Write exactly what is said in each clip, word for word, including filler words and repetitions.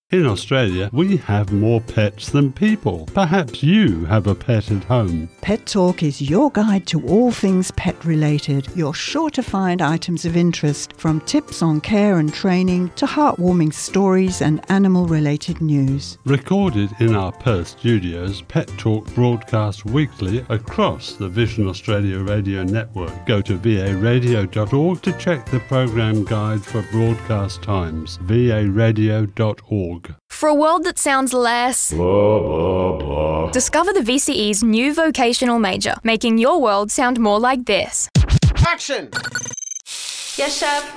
In Australia, we have more pets than people. Perhaps you have a pet at home. Pet Talk is your guide to all things pet related. You're sure to find items of interest, from tips on care and training to heartwarming stories and animal related news. Recorded in our Perth studios, Pet Talk broadcasts weekly across the Vision Australia radio network. Go to v a radio dot org to check the program guide for broadcast times. v a radio dot org. For a world that sounds less blah, blah, blah. Discover the V C E's new vocational major, making your world sound more like this. Action! Yes, chef.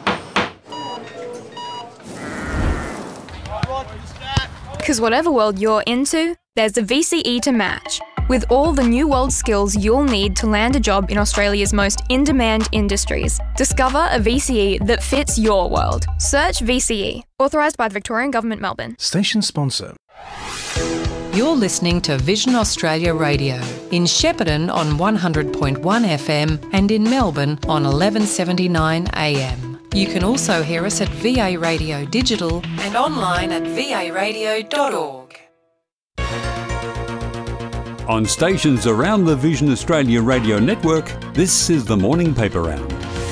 Because whatever world you're into, there's the V C E to match. With all the new world skills you'll need to land a job in Australia's most in-demand industries. Discover a V C E that fits your world. Search V C E. Authorised by the Victorian Government, Melbourne. Station sponsor. You're listening to Vision Australia Radio in Shepparton on one hundred point one F M and in Melbourne on eleven seventy-nine A M. You can also hear us at V A Radio Digital and online at v a radio dot org. On stations around the Vision Australia radio network, this is the Morning Paper Round.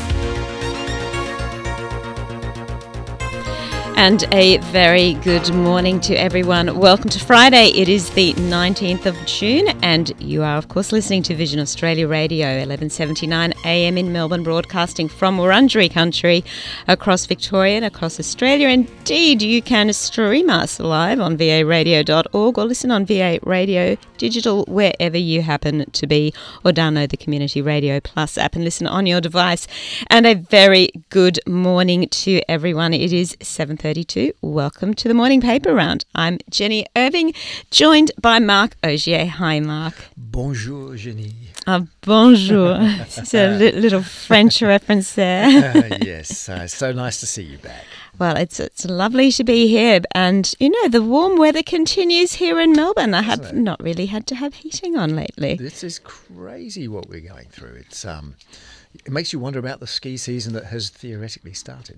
And a very good morning to everyone. Welcome to Friday. It is the nineteenth of June and you are of course listening to Vision Australia Radio, eleven seventy-nine A M in Melbourne, broadcasting from Wurundjeri country across Victoria and across Australia. Indeed, you can stream us live on v a radio dot org or listen on V A Radio Digital wherever you happen to be, or download the Community Radio Plus app and listen on your device. And a very good morning to everyone. It is seven thirty-two. Welcome to the Morning Paper Round. I'm Jenny Irving, joined by Mark Ogier. Hi, Mark. Bonjour, Jenny. Ah, bonjour. It's a li- little French reference there. uh, yes, uh, so nice to see you back. Well, it's it's lovely to be here, and you know the warm weather continues here in Melbourne. I have not really had to have heating on lately. This is crazy what we're going through. It's um, it makes you wonder about the ski season that has theoretically started.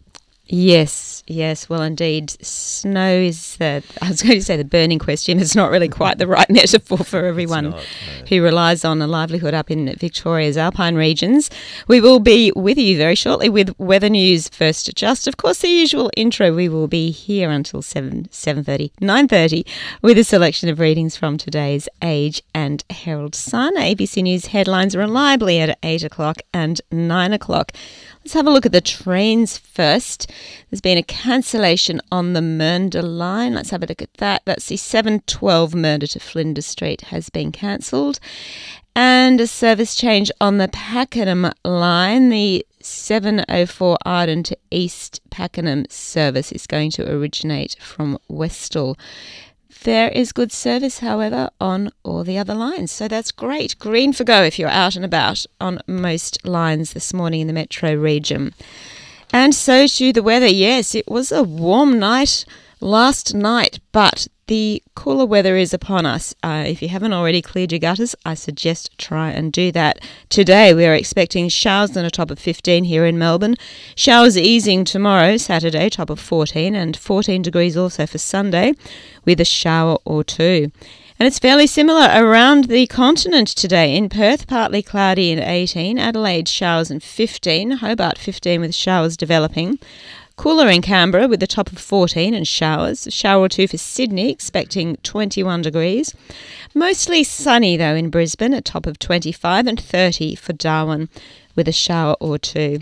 Yes, yes, well, indeed. Snow is the, I was going to say the burning question. It's not really quite the right metaphor for everyone not, no. who relies on a livelihood up in Victoria's alpine regions. We will be with you very shortly with weather news. First, just, of course, the usual intro. We will be here until seven, seven thirty, nine thirty with a selection of readings from today's Age and Herald Sun. A B C News headlines reliably at eight o'clock and nine o'clock. Let's have a look at the trains first. There's been a cancellation on the Mernda line. Let's have a look at that. That's the seven twelve Mernda to Flinders Street has been cancelled. And a service change on the Pakenham line. The seven oh four Arden to East Pakenham service is going to originate from Westall. There is good service, however, on all the other lines. So that's great. Green for go if you're out and about on most lines this morning in the metro region. And so to the weather. Yes, it was a warm night last night, but the cooler weather is upon us. Uh, if you haven't already cleared your gutters, I suggest try and do that. Today we are expecting showers on a top of fifteen here in Melbourne. Showers easing tomorrow, Saturday, top of fourteen, and fourteen degrees also for Sunday, with a shower or two. And it's fairly similar around the continent today. In Perth, partly cloudy and eighteen. Adelaide, showers and fifteen. Hobart, fifteen with showers developing. Cooler in Canberra with a top of fourteen and showers. A shower or two for Sydney, expecting twenty-one degrees. Mostly sunny, though, in Brisbane, a top of twenty-five, and thirty for Darwin with a shower or two.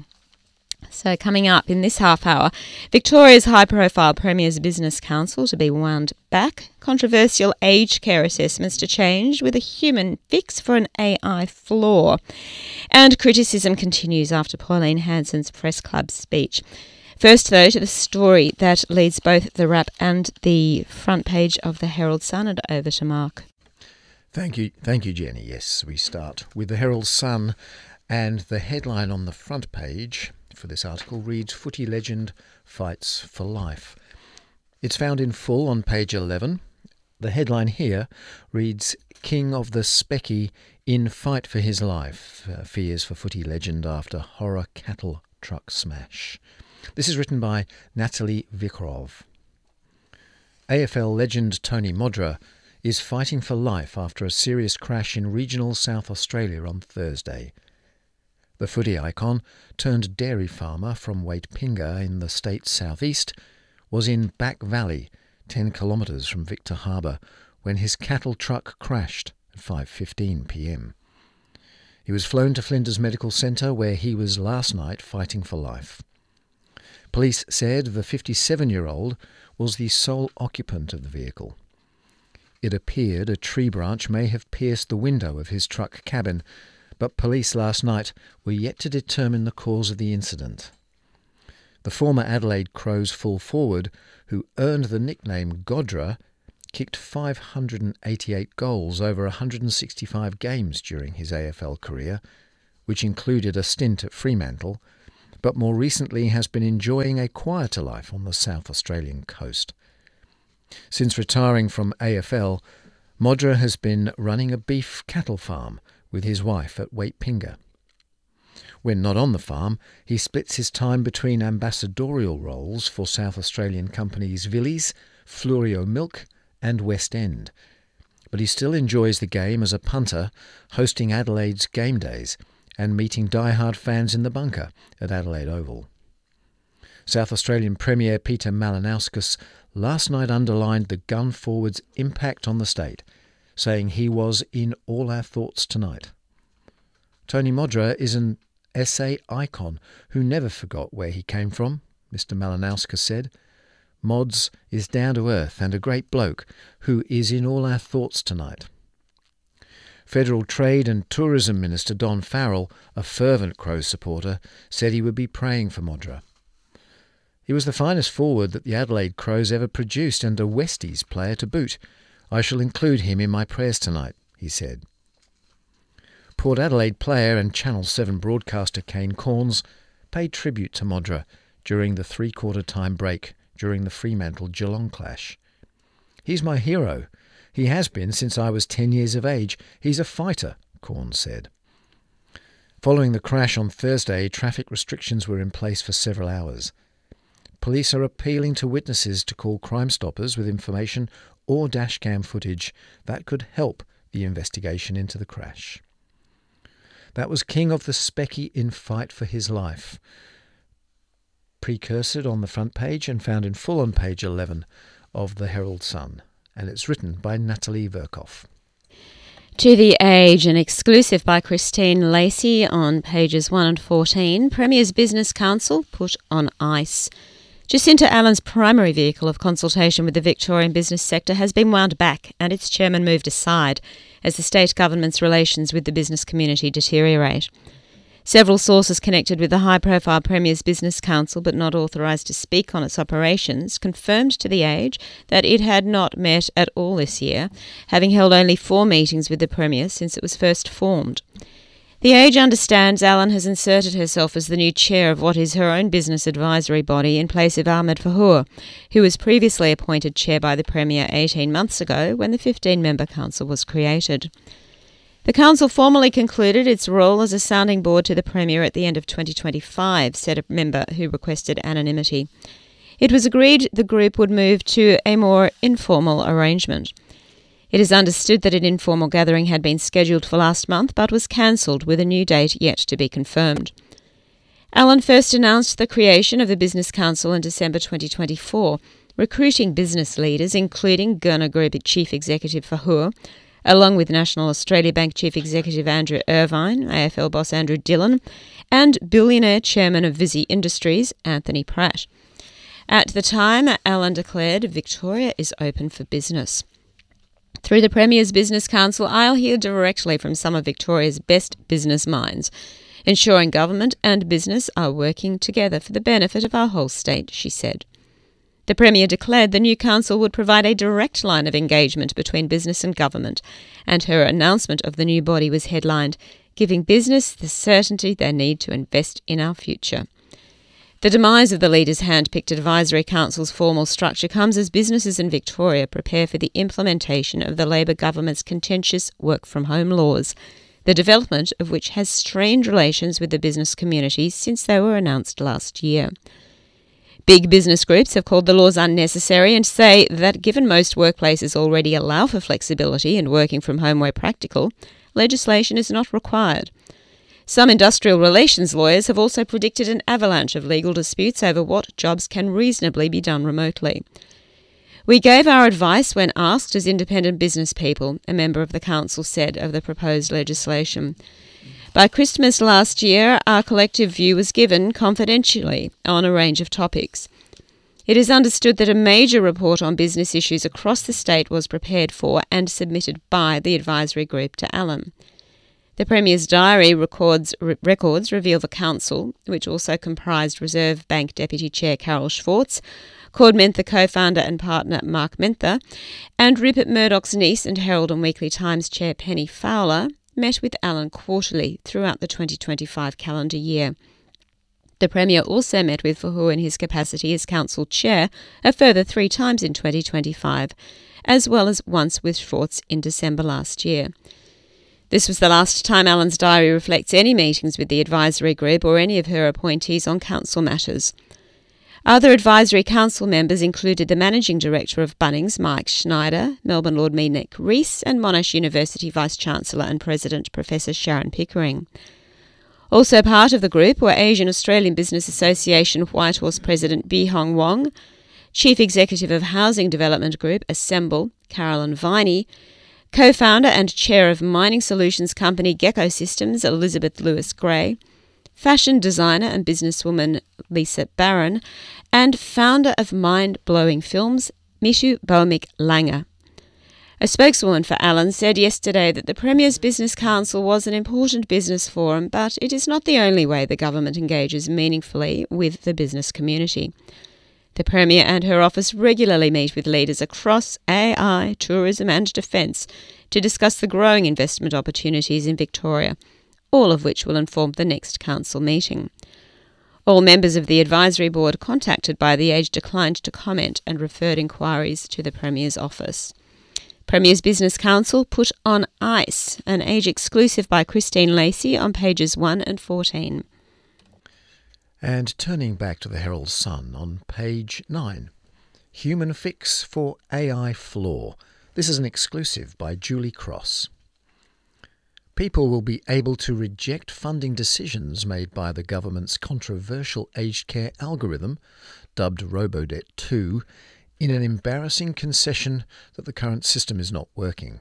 So coming up in this half hour, Victoria's high-profile Premier's Business Council to be wound back, controversial aged care assessments to change with a human fix for an A I flaw, and criticism continues after Pauline Hanson's press club speech. First, though, to the story that leads both the wrap and the front page of the Herald Sun, and over to Mark. Thank you, thank you, Jenny. Yes, we start with the Herald Sun, and the headline on the front page for this article reads, "Footy legend fights for life." It's found in full on page eleven. The headline here reads, "King of the Specky in fight for his life, uh, fears for footy legend after horror cattle truck smash." This is written by Natalie Vikrov. A F L legend Tony Modra is fighting for life after a serious crash in regional South Australia on Thursday. The footy icon, turned dairy farmer from Waitpinga in the state's southeast, was in Back Valley, ten kilometres from Victor Harbour, when his cattle truck crashed at five fifteen p m. He was flown to Flinders Medical Centre, where he was last night fighting for life. Police said the fifty-seven-year-old was the sole occupant of the vehicle. It appeared a tree branch may have pierced the window of his truck cabin, but police last night were yet to determine the cause of the incident. The former Adelaide Crows full forward, who earned the nickname Godra, kicked five hundred eighty-eight goals over one hundred sixty-five games during his A F L career, which included a stint at Fremantle, but more recently has been enjoying a quieter life on the South Australian coast. Since retiring from A F L, Modra has been running a beef cattle farm with his wife at Waitpinga. When not on the farm, he splits his time between ambassadorial roles for South Australian companies Villies, Fluorio Milk and West End. But he still enjoys the game as a punter, hosting Adelaide's game days and meeting die-hard fans in the bunker at Adelaide Oval. South Australian Premier Peter Malinauskas last night underlined the gun forward's impact on the state, saying he was in all our thoughts tonight. Tony Modra is an S A icon who never forgot where he came from, Mister Malinauskas said. Mods is down to earth and a great bloke who is in all our thoughts tonight. Federal Trade and Tourism Minister Don Farrell, a fervent Crows supporter, said he would be praying for Modra. He was the finest forward that the Adelaide Crows ever produced and a Westies player to boot. I shall include him in my prayers tonight, he said. Port Adelaide player and Channel seven broadcaster Kane Corns paid tribute to Modra during the three-quarter time break during the Fremantle-Geelong clash. He's my hero. He has been since I was ten years of age. He's a fighter, Corns said. Following the crash on Thursday, traffic restrictions were in place for several hours. Police are appealing to witnesses to call Crime Stoppers with information or dashcam footage that could help the investigation into the crash. That was King of the Specky in Fight for His Life, precursored on the front page and found in full on page eleven of the Herald Sun, and it's written by Natalie Verkoff. To the Age, an exclusive by Christine Lacey on pages one and fourteen, Premier's Business Council put on ice. Jacinta Allen's primary vehicle of consultation with the Victorian business sector has been wound back and its chairman moved aside as the state government's relations with the business community deteriorate. Several sources connected with the high-profile Premier's Business Council but not authorised to speak on its operations confirmed to The Age that it had not met at all this year, having held only four meetings with the Premier since it was first formed. The Age understands Allen has inserted herself as the new chair of what is her own business advisory body in place of Ahmed Fahour, who was previously appointed chair by the Premier eighteen months ago when the fifteen-member council was created. The council formally concluded its role as a sounding board to the Premier at the end of twenty twenty-five, said a member who requested anonymity. It was agreed the group would move to a more informal arrangement. It is understood that an informal gathering had been scheduled for last month but was cancelled with a new date yet to be confirmed. Allen first announced the creation of the Business Council in December twenty twenty-four, recruiting business leaders including Gurner Group Chief Executive Fahour, along with National Australia Bank Chief Executive Andrew Irvine, A F L boss Andrew Dillon, and billionaire chairman of Visy Industries, Anthony Pratt. At the time, Allen declared Victoria is open for business. Through the Premier's Business Council, I'll hear directly from some of Victoria's best business minds, ensuring government and business are working together for the benefit of our whole state, she said. The Premier declared the new council would provide a direct line of engagement between business and government, and her announcement of the new body was headlined, "Giving business the certainty they need to invest in our future." The demise of the Leaders' Hand-Picked Advisory Council's formal structure comes as businesses in Victoria prepare for the implementation of the Labor government's contentious work-from-home laws, the development of which has strained relations with the business community since they were announced last year. Big business groups have called the laws unnecessary and say that given most workplaces already allow for flexibility and working from home where practical, legislation is not required. Some industrial relations lawyers have also predicted an avalanche of legal disputes over what jobs can reasonably be done remotely. We gave our advice when asked as independent business people, a member of the council said of the proposed legislation. By Christmas last year, our collective view was given confidentially on a range of topics. It is understood that a major report on business issues across the state was prepared for and submitted by the advisory group to Alan. The Premier's diary records, re- records reveal the council, which also comprised Reserve Bank Deputy Chair Carol Schwartz, Cord Mentha co-founder and partner Mark Mentha, and Rupert Murdoch's niece and Herald and Weekly Times Chair Penny Fowler, met with Alan quarterly throughout the twenty twenty-five calendar year. The Premier also met with Fahu in his capacity as Council Chair a further three times in twenty twenty-five, as well as once with Schwartz in December last year. This was the last time Alan's diary reflects any meetings with the advisory group or any of her appointees on council matters. Other advisory council members included the Managing Director of Bunnings, Mike Schneider, Melbourne Lord Mayor Nick Rees, and Monash University Vice-Chancellor and President Professor Sharon Pickering. Also part of the group were Asian Australian Business Association Whitehorse President Bi Hong Wong, Chief Executive of Housing Development Group Assemble, Carolyn Viney, co-founder and chair of mining solutions company Gecko Systems, Elizabeth Lewis-Gray, fashion designer and businesswoman Lisa Barron, and founder of Mind Blowing Films, Mishu Bhowmik Langer. A spokeswoman for Alan said yesterday that the Premier's Business Council was an important business forum, but it is not the only way the government engages meaningfully with the business community. The Premier and her office regularly meet with leaders across A I, tourism and defence to discuss the growing investment opportunities in Victoria, all of which will inform the next council meeting. All members of the advisory board contacted by the Age declined to comment and referred inquiries to the Premier's office. Premier's Business Council put on ice, an Age exclusive by Christine Lacey on pages one and fourteen. And turning back to the Herald Sun on page nine, Human Fix for A I Flaw. This is an exclusive by Julie Cross. People will be able to reject funding decisions made by the government's controversial aged care algorithm, dubbed Robodebt two, in an embarrassing concession that the current system is not working.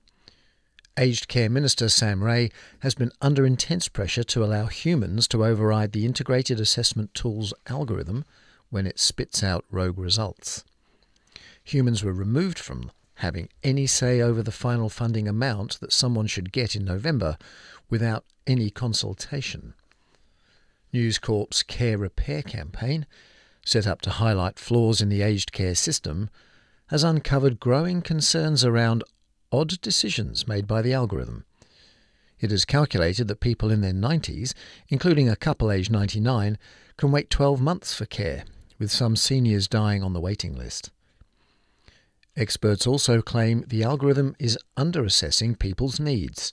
Aged Care Minister Sam Ray has been under intense pressure to allow humans to override the integrated assessment tool's algorithm when it spits out rogue results. Humans were removed from having any say over the final funding amount that someone should get in November without any consultation. News Corp's Care Repair campaign, set up to highlight flaws in the aged care system, has uncovered growing concerns around odd decisions made by the algorithm. It has calculated that people in their nineties, including a couple aged ninety-nine, can wait twelve months for care, with some seniors dying on the waiting list. Experts also claim the algorithm is under-assessing people's needs.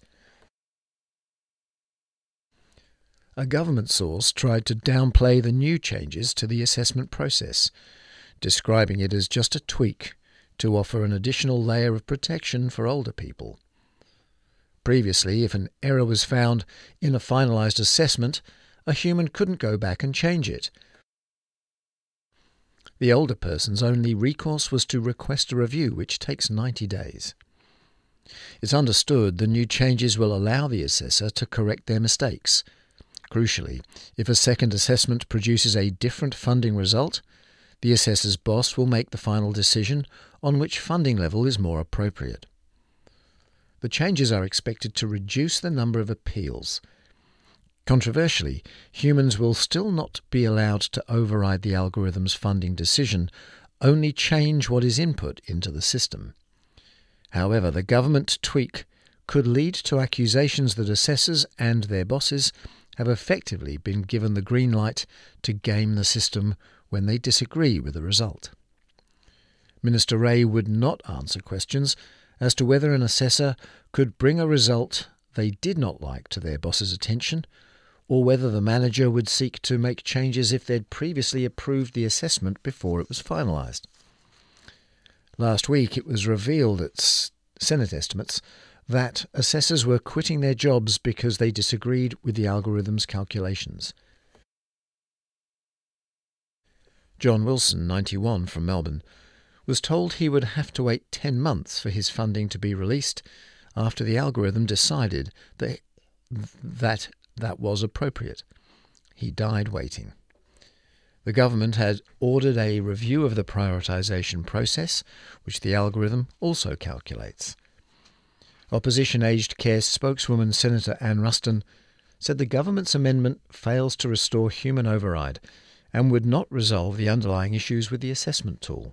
A government source tried to downplay the new changes to the assessment process, describing it as just a tweak to offer an additional layer of protection for older people. Previously, if an error was found in a finalised assessment, a human couldn't go back and change it. The older person's only recourse was to request a review, which takes ninety days. It's understood the new changes will allow the assessor to correct their mistakes. Crucially, if a second assessment produces a different funding result, the assessor's boss will make the final decision on which funding level is more appropriate. The changes are expected to reduce the number of appeals. Controversially, humans will still not be allowed to override the algorithm's funding decision, only change what is input into the system. However, the government tweak could lead to accusations that assessors and their bosses have effectively been given the green light to game the system when they disagree with the result. Minister Ray would not answer questions as to whether an assessor could bring a result they did not like to their boss's attention, or whether the manager would seek to make changes if they'd previously approved the assessment before it was finalised. Last week it was revealed at Senate estimates that assessors were quitting their jobs because they disagreed with the algorithm's calculations. John Wilson, ninety-one, from Melbourne, was told he would have to wait ten months for his funding to be released after the algorithm decided that that, that was appropriate. He died waiting. The government had ordered a review of the prioritisation process, which the algorithm also calculates. Opposition Aged Care spokeswoman Senator Anne Ruston said the government's amendment fails to restore human override and would not resolve the underlying issues with the assessment tool.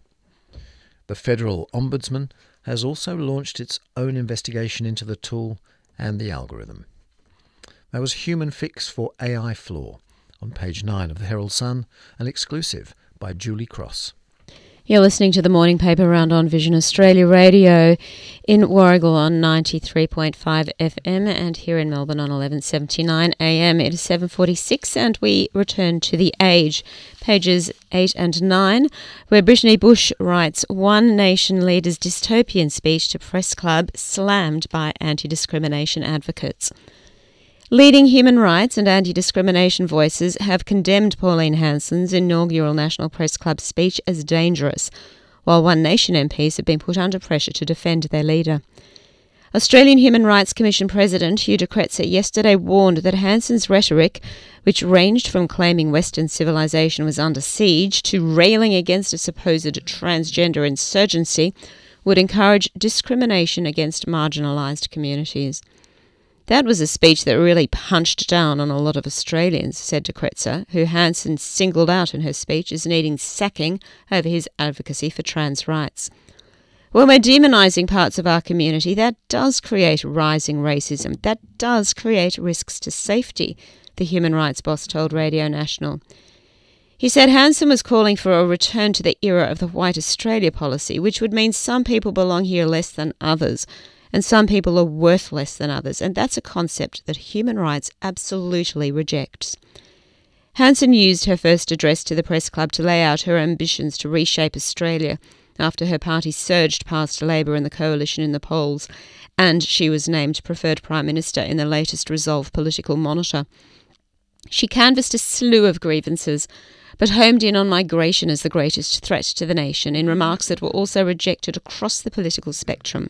The Federal Ombudsman has also launched its own investigation into the tool and the algorithm. That was Human Fix for A I Flaw, on page nine of the Herald Sun, an exclusive by Julie Cross. You're listening to the morning paper round on Vision Australia Radio in Warragul on ninety-three point five F M and here in Melbourne on eleven seventy-nine A M. It is seven forty-six and we return to The Age, pages eight and nine, where Brittany Bush writes, One Nation leader's dystopian speech to Press Club slammed by anti-discrimination advocates. Leading human rights and anti-discrimination voices have condemned Pauline Hanson's inaugural National Press Club speech as dangerous, while One Nation M Ps have been put under pressure to defend their leader. Australian Human Rights Commission President Hugh de Kretser yesterday warned that Hanson's rhetoric, which ranged from claiming Western civilization was under siege to railing against a supposed transgender insurgency, would encourage discrimination against marginalised communities. That was a speech that really punched down on a lot of Australians, said de Kretser, who Hanson singled out in her speech as needing sacking over his advocacy for trans rights. When we're demonising parts of our community, that does create rising racism. That does create risks to safety, the human rights boss told Radio National. He said Hanson was calling for a return to the era of the White Australia policy, which would mean some people belong here less than others, and some people are worth less than others, and that's a concept that human rights absolutely rejects. Hanson used her first address to the Press Club to lay out her ambitions to reshape Australia after her party surged past Labor and the Coalition in the polls, and she was named preferred Prime Minister in the latest Resolve political monitor. She canvassed a slew of grievances, but homed in on migration as the greatest threat to the nation in remarks that were also rejected across the political spectrum.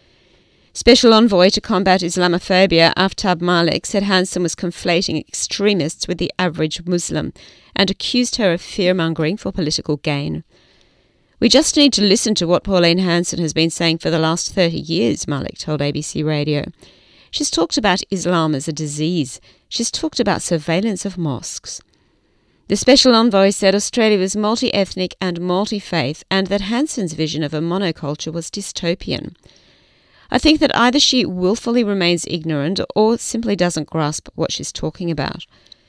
Special Envoy to Combat Islamophobia Aftab Malik said Hanson was conflating extremists with the average Muslim and accused her of fear-mongering for political gain. We just need to listen to what Pauline Hanson has been saying for the last thirty years, Malik told A B C Radio. She's talked about Islam as a disease. She's talked about surveillance of mosques. The Special Envoy said Australia was multi-ethnic and multi-faith and that Hanson's vision of a monoculture was dystopian. I think that either she willfully remains ignorant or simply doesn't grasp what she's talking about.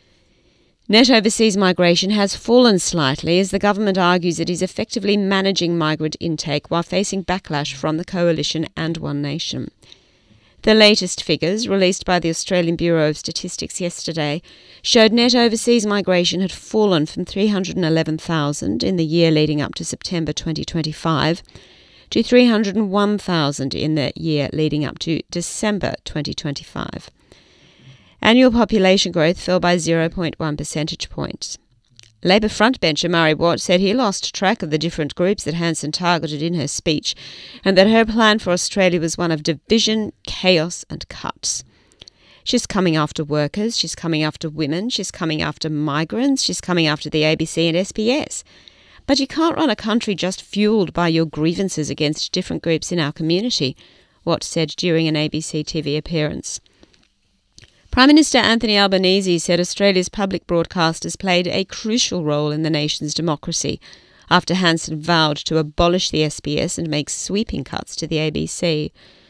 Net overseas migration has fallen slightly as the government argues it is effectively managing migrant intake while facing backlash from the Coalition and One Nation. The latest figures, released by the Australian Bureau of Statistics yesterday, showed net overseas migration had fallen from three hundred eleven thousand in the year leading up to September twenty twenty-five to three hundred one thousand in the year leading up to December twenty twenty-five. Annual population growth fell by zero point one percentage points. Labor frontbencher Murray Watt said he lost track of the different groups that Hanson targeted in her speech and that her plan for Australia was one of division, chaos and cuts. She's coming after workers, she's coming after women, she's coming after migrants, she's coming after the A B C and S B S. But you can't run a country just fuelled by your grievances against different groups in our community, Watt said during an A B C T V appearance. Prime Minister Anthony Albanese said Australia's public broadcasters played a crucial role in the nation's democracy after Hanson vowed to abolish the S B S and make sweeping cuts to the A B C.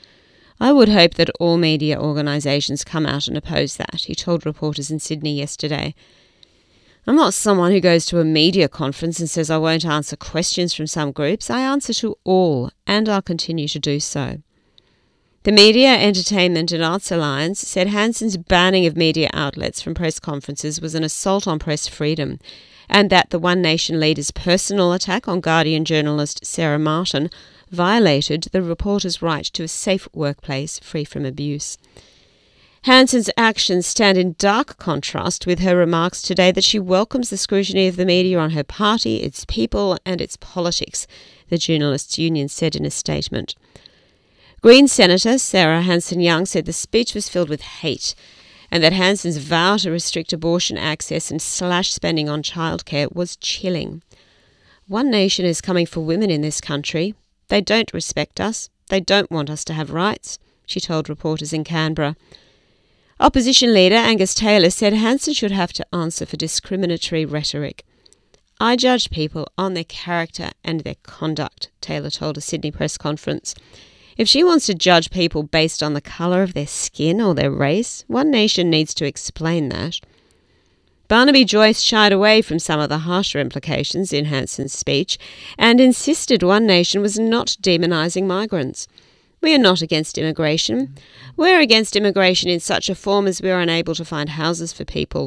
I would hope that all media organisations come out and oppose that, he told reporters in Sydney yesterday. I'm not someone who goes to a media conference and says I won't answer questions from some groups. I answer to all, and I'll continue to do so. The Media, Entertainment and Arts Alliance said Hanson's banning of media outlets from press conferences was an assault on press freedom, and that the One Nation leader's personal attack on Guardian journalist Sarah Martin violated the reporter's right to a safe workplace free from abuse. Hanson's actions stand in dark contrast with her remarks today that she welcomes the scrutiny of the media on her party, its people and its politics, the Journalists' Union said in a statement. Green Senator Sarah Hanson-Young said the speech was filled with hate and that Hanson's vow to restrict abortion access and slash spending on childcare was chilling. One Nation is coming for women in this country. They don't respect us. They don't want us to have rights, she told reporters in Canberra. Opposition leader Angus Taylor said Hanson should have to answer for discriminatory rhetoric. I judge people on their character and their conduct, Taylor told a Sydney press conference. If she wants to judge people based on the colour of their skin or their race, One Nation needs to explain that. Barnaby Joyce shied away from some of the harsher implications in Hanson's speech and insisted One Nation was not demonising migrants. We are not against immigration. We're against immigration in such a form as we are unable to find houses for people.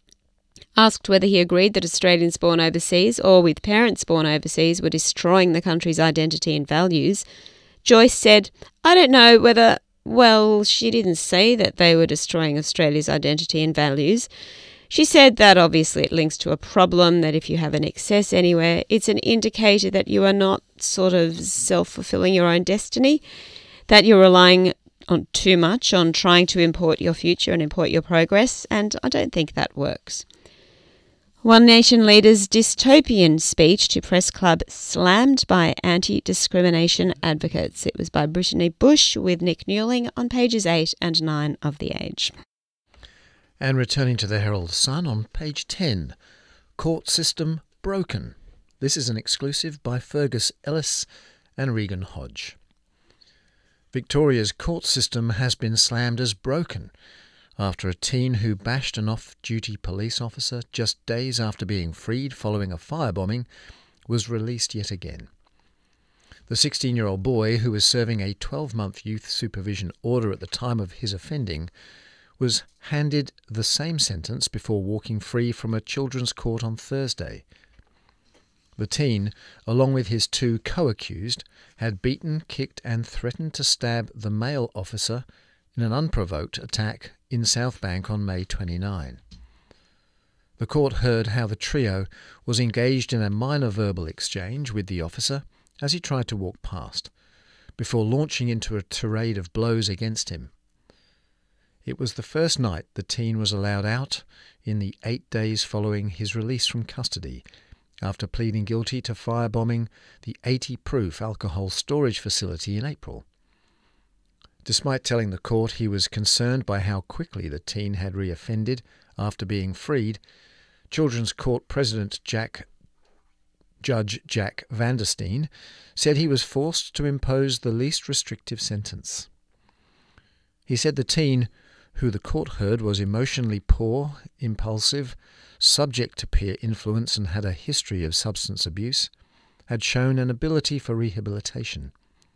Asked whether he agreed that Australians born overseas or with parents born overseas were destroying the country's identity and values, Joyce said, I don't know whether, well, she didn't say that they were destroying Australia's identity and values. She said that obviously it links to a problem, that if you have an excess anywhere, it's an indicator that you are not sort of self-fulfilling your own destiny, that you're relying on too much on trying to import your future and import your progress, and I don't think that works. One Nation leader's dystopian speech to Press Club slammed by anti-discrimination advocates. It was by Brittany Bush with Nick Newling on pages eight and nine of The Age. And returning to the Herald Sun on page ten, Court System Broken. This is an exclusive by Fergus Ellis and Regan Hodge. Victoria's court system has been slammed as broken after a teen who bashed an off-duty police officer just days after being freed following a firebombing was released yet again. The sixteen-year-old boy, who was serving a twelve-month youth supervision order at the time of his offending, was handed the same sentence before walking free from a children's court on Thursday. The teen, along with his two co-accused, had beaten, kicked and threatened to stab the male officer in an unprovoked attack in Southbank on May twenty-ninth. The court heard how the trio was engaged in a minor verbal exchange with the officer as he tried to walk past, before launching into a tirade of blows against him. It was the first night the teen was allowed out in the eight days following his release from custody, after pleading guilty to firebombing the eighty-proof alcohol storage facility in April. Despite telling the court he was concerned by how quickly the teen had reoffended after being freed, Children's Court President Jack, Judge Jack Vandersteen said he was forced to impose the least restrictive sentence. He said the teen, who the court heard was emotionally poor, impulsive, subject to peer influence and had a history of substance abuse, had shown an ability for rehabilitation.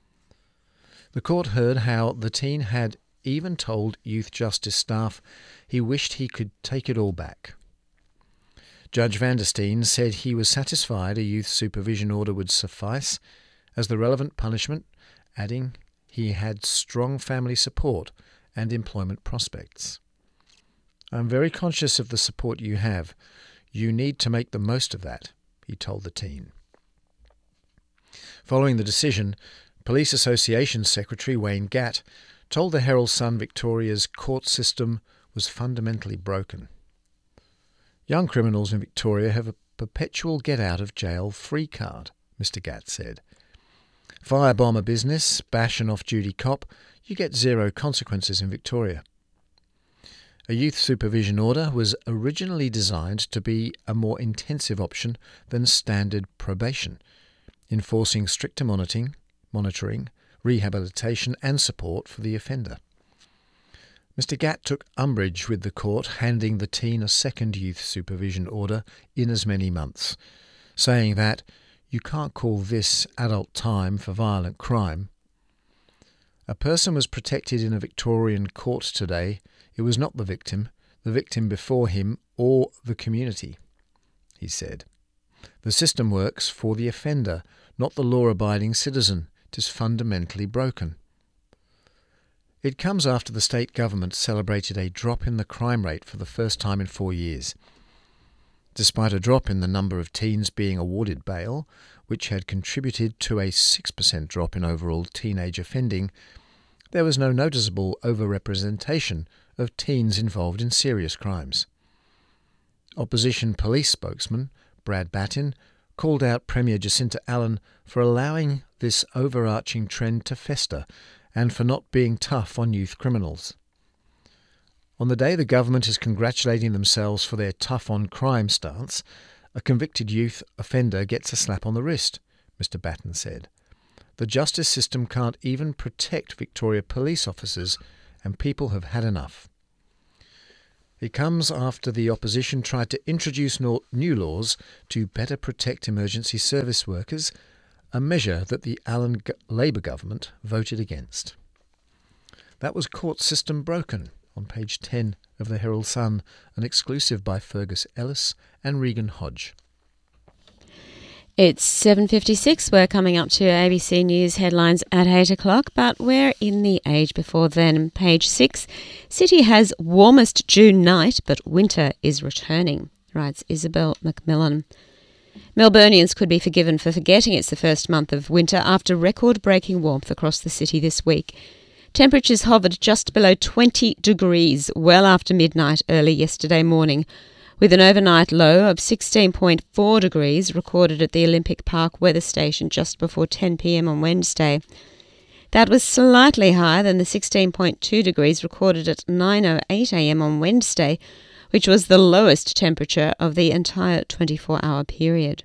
The court heard how the teen had even told youth justice staff he wished he could take it all back. Judge Vandersteen said he was satisfied a youth supervision order would suffice as the relevant punishment, adding he had strong family support and employment prospects. I'm very conscious of the support you have. You need to make the most of that, he told the teen. Following the decision, Police Association Secretary Wayne Gatt told the Herald Sun Victoria's court system was fundamentally broken. Young criminals in Victoria have a perpetual get-out-of-jail free card, Mister Gatt said. Firebomb a business, bash an off-duty cop, you get zero consequences in Victoria. A youth supervision order was originally designed to be a more intensive option than standard probation, enforcing stricter monitoring, monitoring, rehabilitation and support for the offender. Mister Gatt took umbrage with the court handing the teen a second youth supervision order in as many months, saying that you can't call this adult time for violent crime. A person was protected in a Victorian court today. It was not the victim, the victim before him, or the community, he said. The system works for the offender, not the law-abiding citizen. It is fundamentally broken. It comes after the state government celebrated a drop in the crime rate for the first time in four years. Despite a drop in the number of teens being awarded bail, which had contributed to a six percent drop in overall teenage offending, there was no noticeable overrepresentation of teens involved in serious crimes. Opposition police spokesman Brad Battin called out Premier Jacinta Allen for allowing this overarching trend to fester and for not being tough on youth criminals. On the day the government is congratulating themselves for their tough-on-crime stance, a convicted youth offender gets a slap on the wrist, Mister Battin said. The justice system can't even protect Victoria police officers, and people have had enough. It comes after the opposition tried to introduce no- new laws to better protect emergency service workers, a measure that the Allen G- Labor government voted against. That was Court System Broken, on page ten of the Herald Sun, an exclusive by Fergus Ellis and Regan Hodge. It's seven fifty-six. We're coming up to A B C News headlines at eight o'clock, but we're in the age before then. Page six. City has warmest June night, but winter is returning, writes Isabel Macmillan. Melburnians could be forgiven for forgetting it's the first month of winter after record-breaking warmth across the city this week. Temperatures hovered just below twenty degrees well after midnight early yesterday morning, with an overnight low of sixteen point four degrees recorded at the Olympic Park weather station just before ten p.m. on Wednesday. That was slightly higher than the sixteen point two degrees recorded at nine oh eight a.m. on Wednesday, which was the lowest temperature of the entire twenty-four hour period.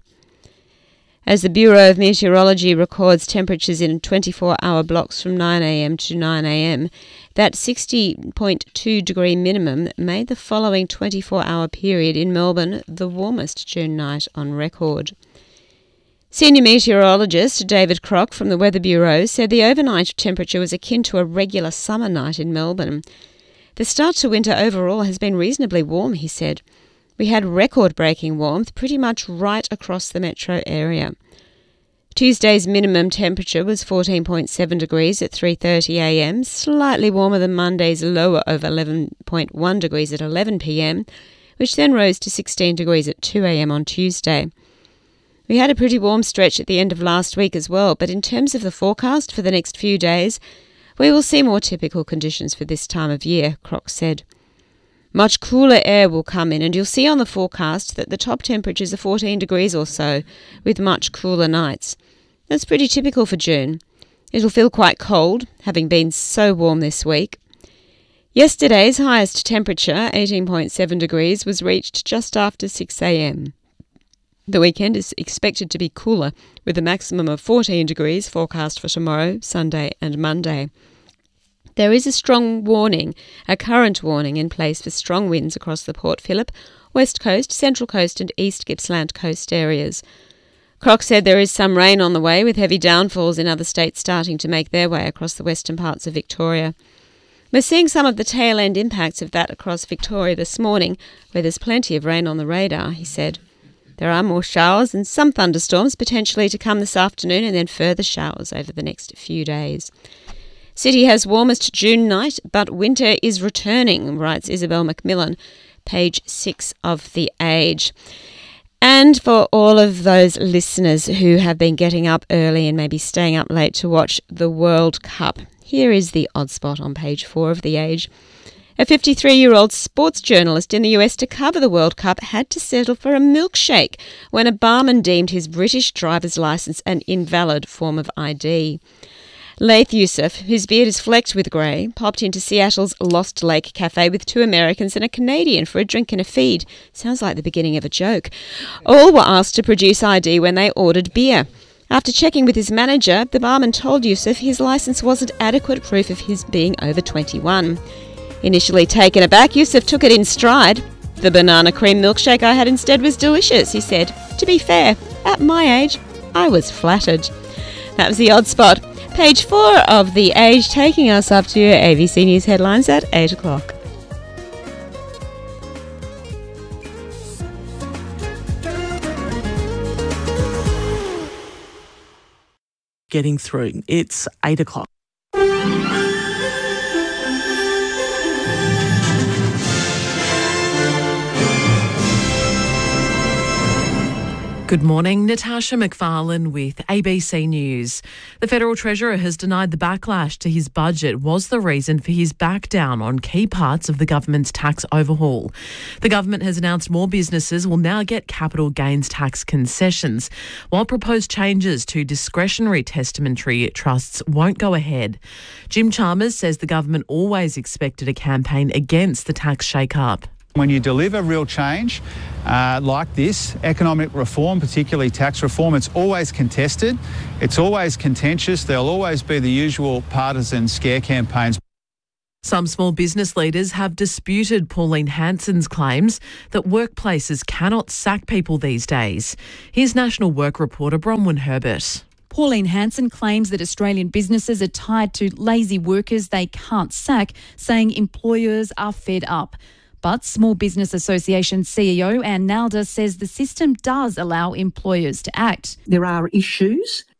As the Bureau of Meteorology records temperatures in twenty-four hour blocks from nine a.m. to nine a.m, that sixty point two degree minimum made the following twenty-four hour period in Melbourne the warmest June night on record. Senior meteorologist David Crock from the Weather Bureau said the overnight temperature was akin to a regular summer night in Melbourne. The start to winter overall has been reasonably warm, he said. We had record-breaking warmth pretty much right across the metro area. Tuesday's minimum temperature was fourteen point seven degrees at three thirty a.m, slightly warmer than Monday's lower of eleven point one degrees at eleven p.m, which then rose to sixteen degrees at two a.m. on Tuesday. We had a pretty warm stretch at the end of last week as well, but in terms of the forecast for the next few days, we will see more typical conditions for this time of year, Crock said. Much cooler air will come in, and you'll see on the forecast that the top temperatures are fourteen degrees or so, with much cooler nights. That's pretty typical for June. It'll feel quite cold, having been so warm this week. Yesterday's highest temperature, eighteen point seven degrees, was reached just after six a.m. The weekend is expected to be cooler, with a maximum of fourteen degrees forecast for tomorrow, Sunday and Monday. There is a strong warning, a current warning in place for strong winds across the Port Phillip, West Coast, Central Coast and East Gippsland Coast areas. Crock said there is some rain on the way, with heavy downfalls in other states starting to make their way across the western parts of Victoria. We're seeing some of the tail-end impacts of that across Victoria this morning, where there's plenty of rain on the radar, he said. There are more showers and some thunderstorms potentially to come this afternoon, and then further showers over the next few days. City has warmest June night, but winter is returning, writes Isabel Macmillan, page six of The Age. And for all of those listeners who have been getting up early and maybe staying up late to watch the World Cup, here is the odd spot on page four of The Age. A fifty-three-year-old sports journalist in the U S to cover the World Cup had to settle for a milkshake when a barman deemed his British driver's licence an invalid form of I D. Laith Youssef, whose beard is flecked with grey, popped into Seattle's Lost Lake Cafe with two Americans and a Canadian for a drink and a feed. Sounds like the beginning of a joke. All were asked to produce I D when they ordered beer. After checking with his manager, the barman told Youssef his licence wasn't adequate proof of his being over twenty-one. Initially taken aback, Youssef took it in stride. The banana cream milkshake I had instead was delicious, he said. To be fair, at my age, I was flattered. That was the odd spot. Page four of The Age, taking us up to your A B C News headlines at eight o'clock. Getting through. It's eight o'clock. Good morning, Natasha McFarlane with A B C News. The Federal Treasurer has denied the backlash to his budget was the reason for his back down on key parts of the government's tax overhaul. The government has announced more businesses will now get capital gains tax concessions, while proposed changes to discretionary testamentary trusts won't go ahead. Jim Chalmers says the government always expected a campaign against the tax shake-up. When you deliver real change uh, like this, economic reform, particularly tax reform, it's always contested, it's always contentious, there'll always be the usual partisan scare campaigns. Some small business leaders have disputed Pauline Hanson's claims that workplaces cannot sack people these days. Here's National Work reporter Bronwyn Herbert. Pauline Hanson claims that Australian businesses are tied to lazy workers they can't sack, saying employers are fed up. But Small Business Association C E O Anne Nalder says the system does allow employers to act. There are issues